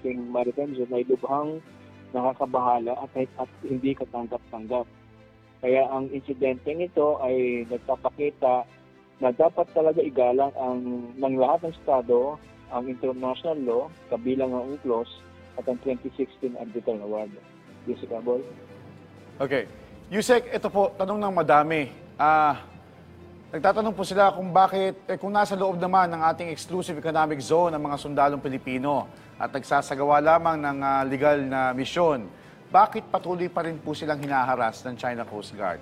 ating maritime zone ay lubhang nakakabahala at hindi katanggap-tanggap. Kaya ang insidenteng ito ay nagpapakita na dapat talaga igalang ng lahat ng Estado ang international law, kabilang ang UNCLOS at ang 2016 Arbitral Award. Jessica Boy. Okay. Yusek, ito po, tanong ng madami. Nagtatanong po sila kung bakit, kung nasa loob naman ng ating exclusive economic zone ang mga sundalong Pilipino at nagsasagawa lamang ng legal na misyon, bakit patuloy pa rin po silang hinaharas ng China Coast Guard?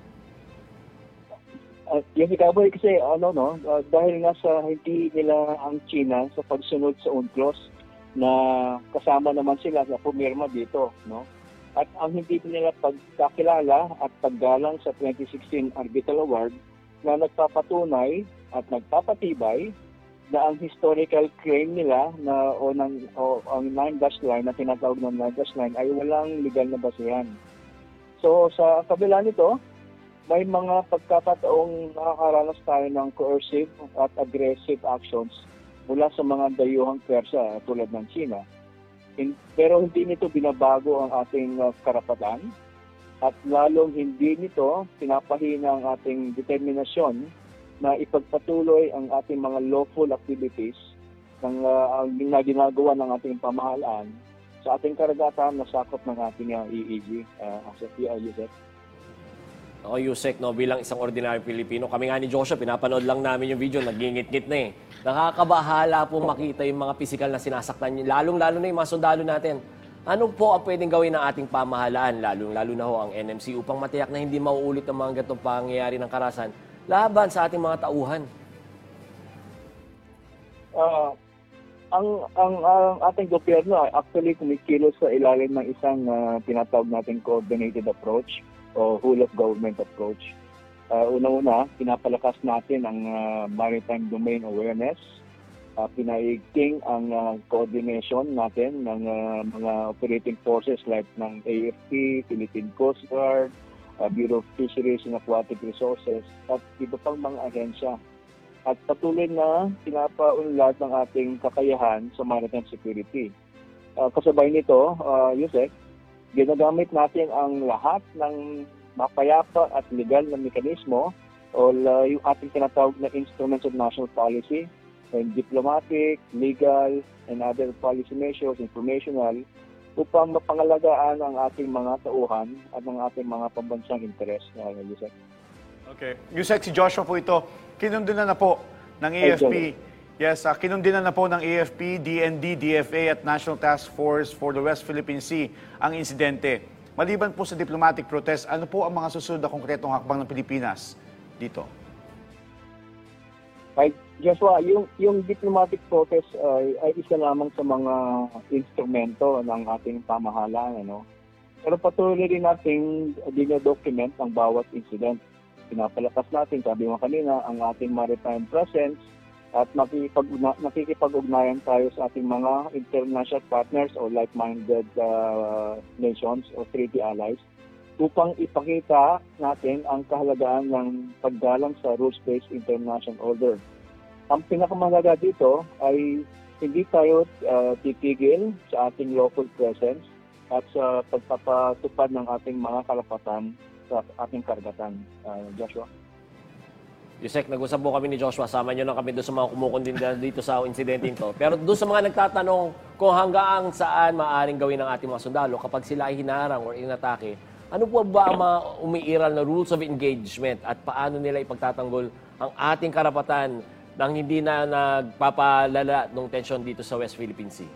Yung ikaboy kasi dahil nga sa hindi nila ang China sa pagsunod sa UNCLOS na kasama naman sila sa pumirma dito, no? At ang hindi nila pagkakilala at paggalang sa 2016 Arbitral Award na nagpapatunay at nagpapatibay na ang historical claim nila na ang 9-dash line na tinatawag ng 9-dash line ay walang legal na basihan. So sa kabila nito, may mga pagkakataong nakakaranas tayo ng coercive at aggressive actions mula sa mga dayuhang pwersa tulad ng China. Pero hindi nito binabago ang ating karapatan at lalong hindi nito pinapahina ang ating determinasyon na ipagpatuloy ang ating mga lawful activities na ginagawa ng ating pamahalaan sa ating karagatan na sakop ng ating EEG. Yusek. Ako, Yusek, bilang isang ordinary Pilipino, kami nga ni Joshua, pinapanood lang namin yung video, nagingit-ngit na eh. Nakakabahala po makita yung mga pisikal na sinasaktan, lalong-lalo na yung mga sundalo natin. Ano po ang pwedeng gawin ng ating pamahalaan, lalong-lalo na ho ang NMC, upang matiyak na hindi mauulit ang mga ganitong pangyayari ng karahasan laban sa ating mga tauhan? Ang ating gobyerno ay actually kumikilos sa ilalim ng isang tinatawag nating coordinated approach o whole of government approach. Una-una, pinapalakas natin ang maritime domain awareness. Pinaigting ang coordination natin ng mga operating forces like ng AFP, Philippine Coast Guard, Bureau of Fisheries and Aquatic Resources at iba pang mga ahensya. At patuloy na pinapaunlad ng ating kakayahan sa maritime security. Kasabay nito, Yusek, ginagamit natin ang lahat ng mapayapa at legal na mekanismo o yung ating tinatawag na instruments of national policy and diplomatic, legal, and other policy measures, informational, upang mapangalagaan ang ating mga tauhan at ang ating mga pambansang interes. Yusek. Okay. Yusek, si Joshua po ito. Kinundinan na po ng AFP. Yes, kinundinan na po ng AFP, DND, DFA at National Task Force for the West Philippine Sea ang insidente. Maliban po sa diplomatic protest, ano po ang mga susunod na konkretong hakbang ng Pilipinas dito? Right. Joshua, yung diplomatic protest ay isa lamang sa mga instrumento ng ating pamahalaan. Pero patuloy rin nating dinodocument ang bawat incident. Pinapalakas natin, sabi mo kanina, ang ating maritime presence at nakikipag-ugnayan tayo sa ating mga international partners o like-minded nations o treaty allies upang ipakita natin ang kahalagaan ng paggalang sa rules-based international order. Ang pinakamahalaga dito ay hindi tayo titigil sa ating local presence at sa pagpapatupad ng ating mga karapatan sa ating karagatan. Joshua? Yusek, nag-usap po kami ni Joshua. Sama nyo lang kami doon sa mga kumukundin dito sa insidente ito. Pero doon sa mga nagtatanong kung hanggang saan maaaring gawin ng ating mga sundalo kapag sila ay hinarang or inatake, ano po ba ang mga umiiral na rules of engagement at paano nila ipagtatanggol ang ating karapatan nang hindi na nagpapalala ng tensyon dito sa West Philippine Sea?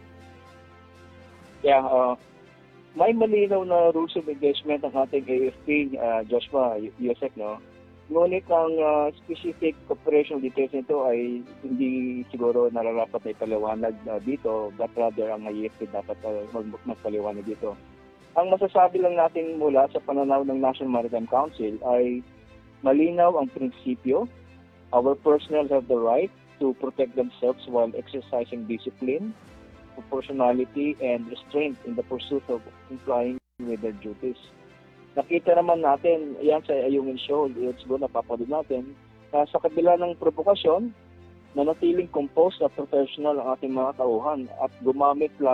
May malinaw na rules of engagement ang ating AFP, Joshua, Yusek, no? Ngunit ang specific operational details nito ay hindi siguro nararapat na ipaliwanag dito, but rather ang AFP dapat magpaliwanag dito. Ang masasabi lang natin mula sa pananaw ng National Maritime Council ay malinaw ang prinsipyo. Our personnel have the right to protect themselves while exercising discipline, proportionality, and restraint in the pursuit of complying with their duties. Nakita naman natin, yan sa Ayungin Shoal, siguro napapanood natin, sa kabila ng provokasyon, nanatiling composed at professional ang ating mga tauhan at gumamit lang